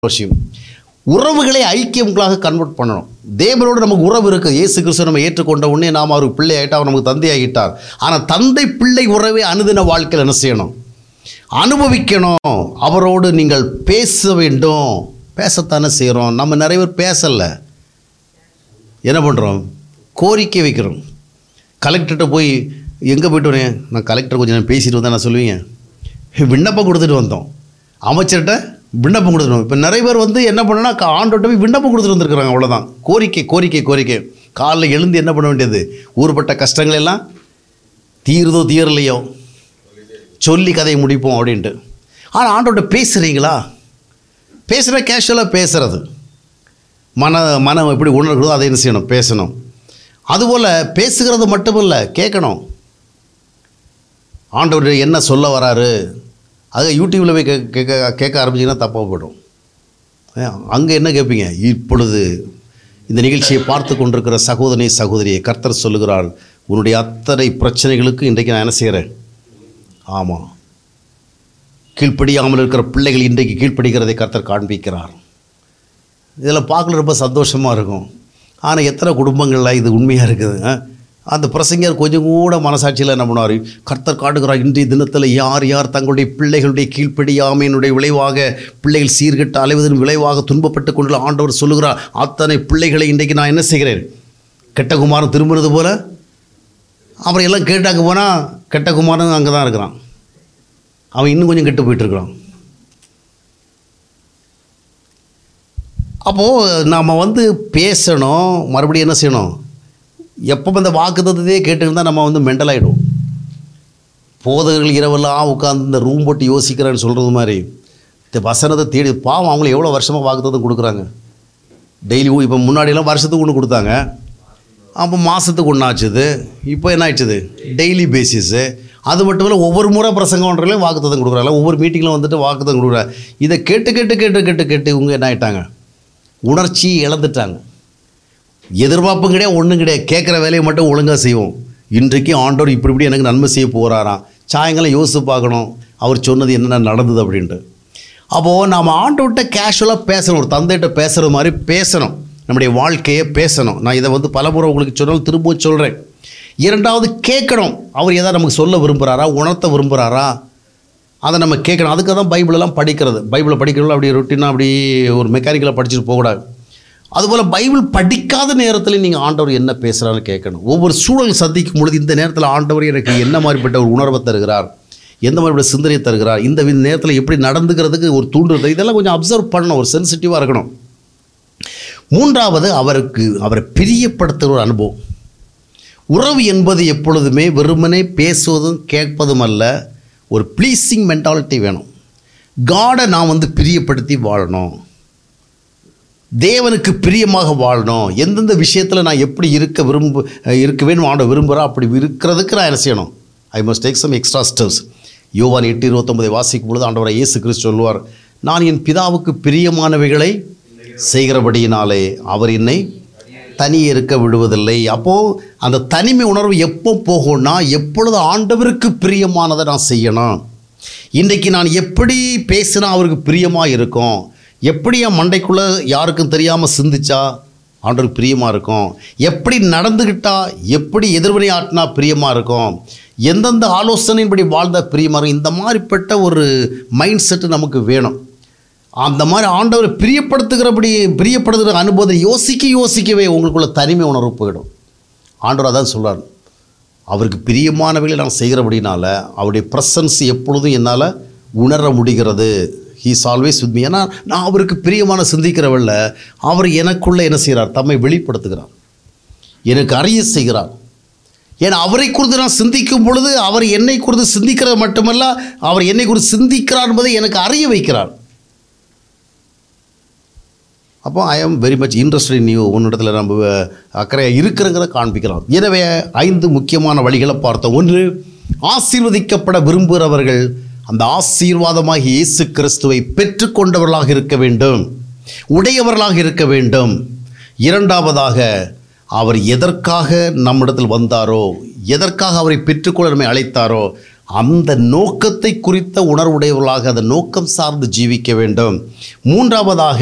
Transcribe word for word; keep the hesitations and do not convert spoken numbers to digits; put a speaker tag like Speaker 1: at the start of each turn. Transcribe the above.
Speaker 1: விஷயம். உறவுகளை ஐக்கியங்களாக கன்வெர்ட் பண்ணணும். தேவனோடு நமக்கு உறவு இருக்குது. இயேசு கிறிஸ்து நம்ம ஏற்றுக்கொண்ட உடனே நாம் அவருக்கு பிள்ளை ஆகிட்டால் அவர் நமக்கு தந்தை ஆகிட்டார். ஆனால் தந்தை பிள்ளை உறவை அனுதின வாழ்க்கையில் என்ன செய்யணும்? அனுபவிக்கணும். அவரோடு நீங்கள் பேச வேண்டும். பேசத்தானே செய்கிறோம். நம்ம நிறைய பேர் பேசலை. என்ன பண்ணுறோம்? கோரிக்கை வைக்கிறோம். கலெக்டர்கிட்ட போய் எங்கே போய்ட்டு வரேன், நான் கலெக்டர் கொஞ்சம் நேரம் பேசிட்டு வந்தேன் நான் சொல்லுவீங்க, விண்ணப்பம் கொடுத்துட்டு வந்தோம். அமைச்சர்கிட்ட விண்ணப்பம் கொடுத்துருவோம். இப்போ நிறைய பேர் வந்து என்ன பண்ணணும்னா ஆண்டோட்ட போய் விண்ணப்பம் கொடுத்துட்டு வந்துருக்குறாங்க. அவ்வளோதான். கோரிக்கை கோரிக்கை கோரிக்கை. காலையில் எழுந்து என்ன பண்ண வேண்டியது? ஊர்பட்ட கஷ்டங்கள் எல்லாம் தீருதோ தீரலையோ சொல்லி கதையை முடிப்போம் அப்படின்ட்டு. ஆனால் ஆண்டோட்ட பேசுகிறீங்களா? பேசுகிற கேஷுவலாக பேசுகிறது. மன மனம் எப்படி உணர்கிறதோ அதை என்ன செய்யணும்? பேசணும். அதுபோல் பேசுகிறது மட்டும் இல்லை, கேட்கணும். ஆண்டவர் என்ன சொல்ல வராரு, அது யூடியூப்பில் போய் கேட்க கேட்க ஆரம்பிச்சிங்கன்னா தப்பாக போய்டும். அங்கே என்ன கேட்பீங்க? இப்பொழுது இந்த நிகழ்ச்சியை பார்த்து கொண்டிருக்கிற சகோதரி சகோதரியை கர்த்தர் சொல்லுகிறார், உன்னுடைய அத்தனை பிரச்சனைகளுக்கு இன்றைக்கு நான் என்ன செய்கிறேன்? ஆமாம், கீழ்ப்படியாமல் இருக்கிற பிள்ளைகள் இன்றைக்கு கீழ்ப்படுகிறதை கர்த்தர் காண்பிக்கிறார். இதில் பார்க்கல ரொம்ப சந்தோஷமாக இருக்கும். ஆனால் எத்தனை குடும்பங்களில் இது உண்மையாக இருக்குது? அந்த பிரசங்கர் கொஞ்சம் கூட மனசாட்சியில் என்ன பண்ணுவார்? கர்த்தர் காட்டுகிறார், இன்றைய தினத்தில் யார் யார் தங்களுடைய பிள்ளைகளுடைய கீழ்ப்படியாமையினுடைய விளைவாக பிள்ளைகள் சீர்கெட்டு அலைவதன் விளைவாக துன்பப்பட்டு கொண்டுள்ள ஆண்டவர் சொல்லுகிறார், அத்தனை பிள்ளைகளை இன்றைக்கு நான் என்ன செய்கிறேன்? கெட்ட குமாரன் திரும்பினது போல். அப்புறம் எல்லாம் கேட்டாங்க போனால் கெட்ட குமாரன் அங்கே தான் இருக்கிறான். அவன் இன்னும் கொஞ்சம் கெட்டு போயிட்டுருக்கிறான். அப்போது நாம் வந்து பேசணும். மறுபடியும் என்ன செய்யணும்? எப்போ இந்த வாக்குத்தத்தையே கேட்டுருந்தால் நம்ம வந்து மெண்டல் ஆகிடும். போதகர்கள் இரவெல்லாம் உட்காந்து இந்த ரூம் போட்டு யோசிக்கிறான்னு சொல்கிறது மாதிரி இந்த வசனத்தை தேடி பாவம். அவங்கள எவ்வளோ வருஷமாக வாக்குத்தத்தம் கொடுக்குறாங்க. டெய்லி இப்போ முன்னாடியெல்லாம் வருஷத்துக்கு ஒன்று கொடுத்தாங்க, அப்போ மாதத்துக்கு ஒன்று ஆச்சுது. இப்போ என்ன ஆயிடுச்சுது? Daily basis. அது மட்டும் இல்லை, ஒவ்வொரு முறை பிரசங்கம்ன்றதுலையும் வாக்குத்தத்தம் கொடுக்குறாங்க. ஒவ்வொரு மீட்டிங்கில் வந்துட்டு வாக்குத்தத்தம் கொடுக்குறாங்க. இதை கேட்டு கேட்டு கேட்டு கேட்டு கேட்டு இவங்க என்ன ஆகிட்டாங்க? உணர்ச்சி இழந்துட்டாங்க. எதிர்பார்ப்பும் கிடையாது, ஒன்றும் கிடையாது. கேட்குற வேலையை மட்டும் ஒழுங்காக செய்வோம். இன்றைக்கு ஆண்டவர் இப்படி இப்படி எனக்கு நன்மை செய்ய போகிறாராம். சாயங்காலம் யோசித்து பார்க்கணும் அவர் சொன்னது என்னென்ன நடந்தது அப்படின்ட்டு. அப்போது நாம் ஆண்டவர்கிட்ட கேஷுவலாக பேசணும். ஒரு தந்தைகிட்ட பேசுகிற மாதிரி பேசணும். நம்முடைய வாழ்க்கையை பேசணும். நான் இதை வந்து பலமுறை உங்களுக்கு சொன்னாலும் திரும்பவும் சொல்கிறேன். இரண்டாவது, கேட்கணும். அவர் எதாவது நமக்கு சொல்ல விரும்புகிறாரா, உணர்த்த விரும்புகிறாரா, அதை நம்ம கேட்கணும். அதுக்காக தான் பைபிளெல்லாம் படிக்கிறது. பைபிளை படிக்கிறவங்க அப்படி ரொட்டீனாக அப்படி ஒரு மெக்கானிக்கலாக படிச்சுட்டு போகக்கூடாது. அதுபோல் பைபிள் படிக்காத நேரத்தில் நீங்கள் ஆண்டவர் என்ன பேசுகிறான்னு கேட்கணும். ஒவ்வொரு சூழல் சந்திக்கும் பொழுது இந்த நேரத்தில் ஆண்டவர் எனக்கு என்ன மாதிரிப்பட்ட ஒரு உணர்வை தருகிறார், எந்த மாதிரிப்பட்ட சிந்தனையை தருகிறார், இந்த நேரத்தில் எப்படி நடந்துக்கிறதுக்கு ஒரு தூண்டுறது, இதெல்லாம் கொஞ்சம் அப்சர்வ் பண்ணணும். ஒரு சென்சிட்டிவாக இருக்கணும். மூன்றாவது, அவருக்கு அவரை பிரியப்படுத்துகிற ஒரு அனுபவம். உறவு என்பது எப்பொழுதுமே வெறுமனே பேசுவதும் கேட்பதும் அல்ல, ஒரு ப்ளீஸிங் மென்டாலிட்டி வேணும். காடை நான் வந்து பிரியப்படுத்தி வாழணும், தேவனுக்கு பிரியமாக வாழணும். எந்தெந்த விஷயத்தில் நான் எப்படி இருக்க விரும்பு இருக்க வேணும் ஆண்ட விரும்புகிறா, அப்படி இருக்கிறதுக்கு நான் என்ன செய்யணும்? I must take some extra steps. யோவான் எட்டு இருபத்தொம்பதை வாசிக்கும் பொழுது ஆண்டவரை இயேசு கிறிஸ்து சொல்லுவார், நான் என் பிதாவுக்கு பிரியமானவைகளை செய்கிறபடியினாலே அவர் என்னை தனியே இருக்க விடுவதில்லை. அப்போது அந்த தனிமை உணர்வு எப்போ போகும்னா, எப்பொழுது ஆண்டவருக்கு பிரியமானதை நான் செய்யணும். இன்றைக்கு நான் எப்படி பேசினா அவருக்கு பிரியமாக இருக்கும், எப்படி என் மண்டைக்குள்ளே யாருக்கும் தெரியாமல் சிந்திச்சா ஆண்டவருக்கு பிரியமாக இருக்கும், எப்படி நடந்துக்கிட்டால் எப்படி எதிர்வினை ஆட்டினா பிரியமாக இருக்கும், எந்தெந்த ஆலோசனையின்படி வாழ்ந்தால் பிரியமாக இருக்கும். இந்த மாதிரிப்பட்ட ஒரு மைண்ட் செட்டு நமக்கு வேணும். அந்த மாதிரி ஆண்டவரை பிரியப்படுத்துகிறபடி பிரியப்படுத்துகிற அனுபவத்தை யோசிக்க யோசிக்கவே உங்களுக்குள்ள தனிமை உணர்வு போயிடும். ஆண்டவர் அதான் சொல்கிறார், அவருக்கு பிரியமானவர்களை நான் செய்கிறபடினால அவருடைய ப்ரெசன்ஸ் எப்பொழுதும் என்னால் உணர முடிகிறது. He's always with me. ஏன்னா நான் அவருக்கு பிரியமான சிந்திக்கிறவல்ல, அவர் எனக்குள்ளே என்ன செய்கிறார்? தம்மை வெளிப்படுத்துகிறார், எனக்கு அறிய செய்கிறார். ஏன்னா அவரை குறித்து நான் சிந்திக்கும் பொழுது அவர் என்னை குறித்து சிந்திக்கிறது மட்டுமல்ல, அவர் என்னை குறித்து சிந்திக்கிறார் என்பதை எனக்கு அறிய வைக்கிறார். அப்போ ஐ am very much interested in you. ஒன்னிடத்தில் நம்ம அக்கறையாக இருக்கிறங்கிறத காண்பிக்கலாம். எனவே ஐந்து முக்கியமான வழிகளை பார்த்தோம். ஒன்று, ஆசீர்வதிக்கப்பட விரும்புகிறவர்கள் அந்த ஆசீர்வாதமாக இயேசு கிறிஸ்துவை பெற்றுக்கொண்டவர்களாக இருக்க வேண்டும், உடையவர்களாக இருக்க வேண்டும். இரண்டாவதாக, அவர் எதற்காக நம்மிடத்தில் வந்தாரோ, எதற்காக அவரை பெற்றுக்கொள்ள நம்மை அழைத்தாரோ அந்த நோக்கத்தை குறித்த உணர்வுடையவர்களாக அந்த நோக்கம் சார்ந்து ஜீவிக்க வேண்டும். மூன்றாவதாக